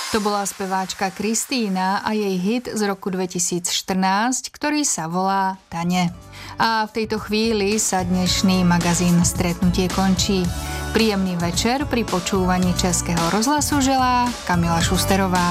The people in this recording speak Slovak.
To bola speváčka Kristína a jej hit z roku 2014, ktorý sa volá Tane. A v tejto chvíli sa dnešný magazín Stretnutie končí. Príjemný večer pri počúvaní Českého rozhlasu želá Kamila Šusterová.